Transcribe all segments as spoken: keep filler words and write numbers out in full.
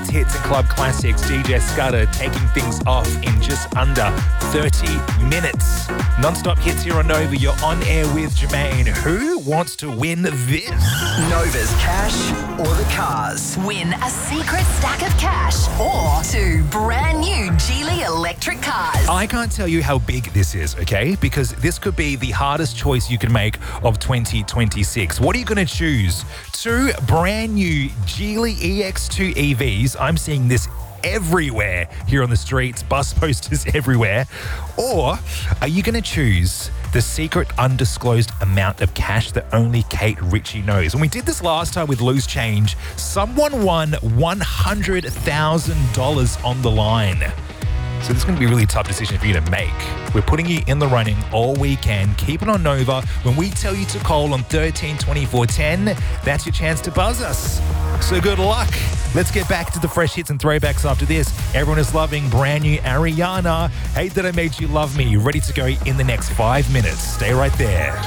dance hits and club classics. D J Scudder taking things off in just under thirty minutes. Non-stop hits here on Nova. You're on air with Jermaine. Who wants to win this? Nova's cash or the cars. Win a secret stack of cash or two brand new Geely electric cars. I can't tell you how big this is, okay? Because this could be the hardest choice you can make of twenty twenty-six. What are you going to choose? Two brand new Geely E X two E Vs. I'm seeing this everywhere here on the streets, bus posters everywhere. Or are you going to choose the secret undisclosed amount of cash that only Kate Ritchie knows? When we did this last time with Loose Change, someone won one hundred thousand dollars on the line. So this is going to be a really tough decision for you to make. We're putting you in the running all weekend. Keep it on Nova. When we tell you to call on thirteen twenty-four ten, that's your chance to buzz us. So good luck. Let's get back to the fresh hits and throwbacks after this. Everyone is loving brand new Ariana. Hate That I Made You Love Me. Ready to go in the next five minutes. Stay right there.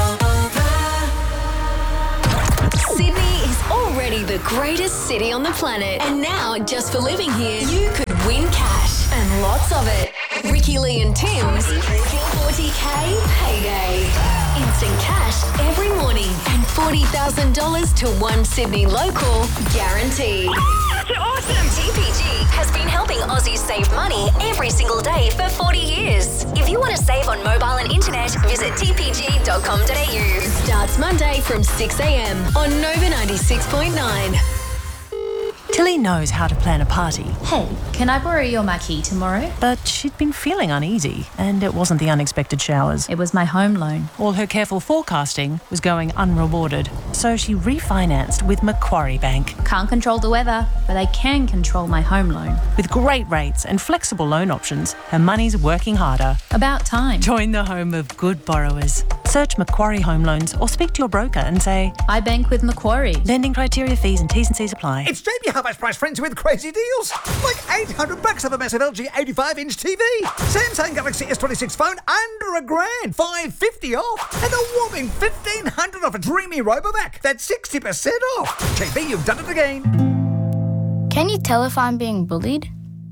Sydney is already the greatest city on the planet. And now, just for living here, you could win cash. And lots of it. Ricky Lee and Tim's forty K payday. Instant cash every morning. And forty thousand dollars to one Sydney local guaranteed. That's awesome! T P G has been helping Aussies save money every single day for forty years. If you want to save on mobile and internet, visit t p g dot com dot a u. Starts Monday from six a.m. on Nova ninety-six point nine. Tilly knows how to plan a party. Hey, can I borrow your marquee tomorrow? But she'd been feeling uneasy, and it wasn't the unexpected showers. It was my home loan. All her careful forecasting was going unrewarded, so she refinanced with Macquarie Bank. Can't control the weather, but I can control my home loan. With great rates and flexible loan options, her money's working harder. About time. Join the home of good borrowers. Search Macquarie Home Loans or speak to your broker and say, I bank with Macquarie. Lending criteria, fees and T's and C's apply. It's Jamie Half Price Friends with crazy deals. Like eight hundred bucks off a massive L G eighty-five inch T V. Samsung Galaxy S twenty-six phone under a grand. five fifty off. And a whopping fifteen hundred off a Dreamy Robovac. That's sixty percent off. J B, you've done it again. Can you tell if I'm being bullied?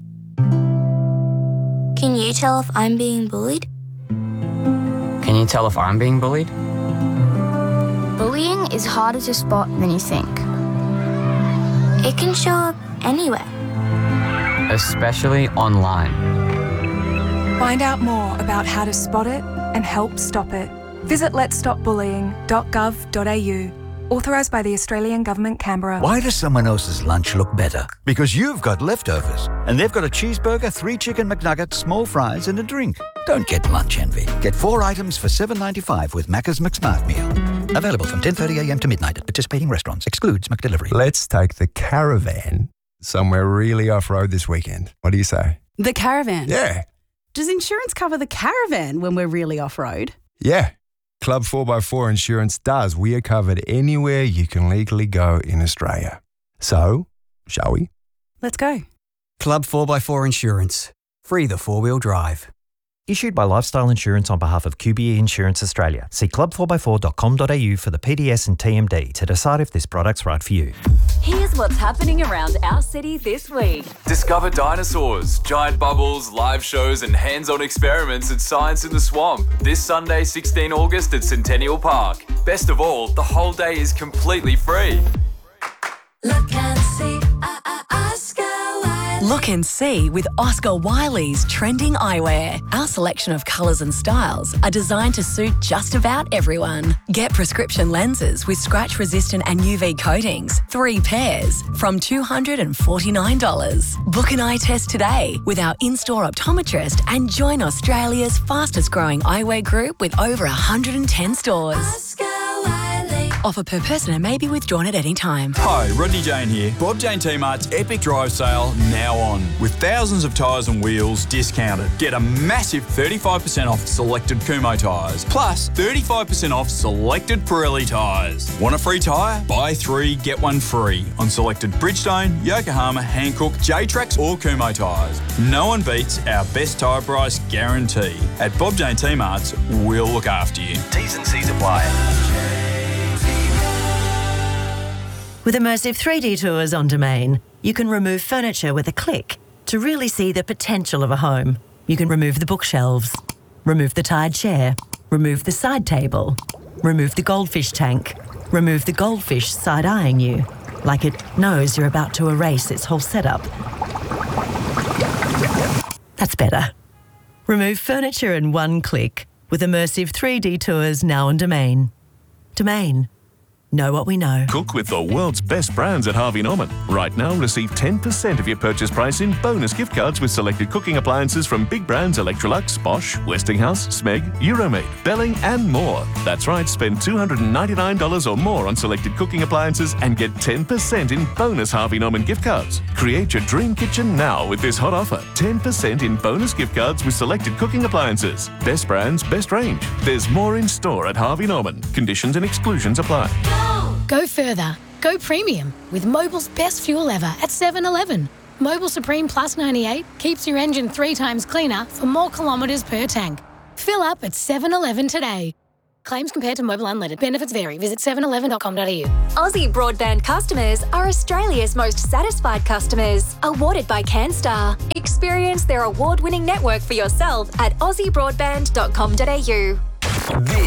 Can you tell if I'm being bullied? Can you tell if I'm being bullied? Bullying is harder to spot than you think. It can show up anywhere. Especially online. Find out more about how to spot it and help stop it. Visit lets stop bullying dot gov dot a u. Authorised by the Australian Government, Canberra. Why does someone else's lunch look better? Because you've got leftovers. And they've got a cheeseburger, three chicken McNuggets, small fries and a drink. Don't get lunch envy. Get four items for seven ninety-five with Macca's McSmart Meal. Available from ten thirty a.m. to midnight at participating restaurants. Excludes McDelivery. Let's take the caravan somewhere really off-road this weekend. What do you say? The caravan? Yeah. Does insurance cover the caravan when we're really off-road? Yeah. Club four by four Insurance does. We are covered anywhere you can legally go in Australia. So, shall we? Let's go. Club four by four Insurance. Free the four-wheel drive. Issued by Lifestyle Insurance on behalf of Q B E Insurance Australia. See club four by four dot com dot a u for the P D S and T M D to decide if this product's right for you. Here's what's happening around our city this week. Discover dinosaurs, giant bubbles, live shows and hands-on experiments at Science in the Swamp. This Sunday, sixteenth of August at Centennial Park. Best of all, the whole day is completely free. Look and see, uh, uh, Oscar Wiley. Look and see with Oscar Wiley's trending eyewear. Our selection of colours and styles are designed to suit just about everyone. Get prescription lenses with scratch-resistant and U V coatings, three pairs, from two hundred forty-nine dollars. Book an eye test today with our in-store optometrist and join Australia's fastest-growing eyewear group with over one hundred ten stores. Oscar Wiley. Offer per person and may be withdrawn at any time. Hi, Rodney Jane here. Bob Jane T-Mart's Epic Drive Sale now on. With thousands of tyres and wheels discounted. Get a massive thirty-five percent off selected Kumho tyres. Plus thirty-five percent off selected Pirelli tyres. Want a free tyre? Buy three, get one free on selected Bridgestone, Yokohama, Hankook, J-Trax or Kumho tyres. No one beats our best tyre price guarantee. At Bob Jane T-Mart's, we'll look after you. T's and C's apply. With immersive three D tours on Domain, you can remove furniture with a click to really see the potential of a home. You can remove the bookshelves, remove the tired chair, remove the side table, remove the goldfish tank, remove the goldfish side-eyeing you, like it knows you're about to erase its whole setup. That's better. Remove furniture in one click with immersive three D tours now on Domain. Domain. Know what we know. Cook with the world's best brands at Harvey Norman. Right now, receive ten percent of your purchase price in bonus gift cards with selected cooking appliances from big brands Electrolux, Bosch, Westinghouse, Smeg, Euromade, Belling and more. That's right, spend two hundred ninety-nine dollars or more on selected cooking appliances and get ten percent in bonus Harvey Norman gift cards. Create your dream kitchen now with this hot offer. ten percent in bonus gift cards with selected cooking appliances. Best brands, best range. There's more in store at Harvey Norman. Conditions and exclusions apply. Go further. Go premium with Mobil's best fuel ever at seven eleven. Mobil Supreme Plus ninety-eight keeps your engine three times cleaner for more kilometres per tank. Fill up at seven eleven today. Claims compared to Mobil Unleaded. Benefits vary. Visit seven eleven dot com dot a u. Aussie Broadband customers are Australia's most satisfied customers. Awarded by CanStar. Experience their award-winning network for yourself at aussie broadband dot com dot a u.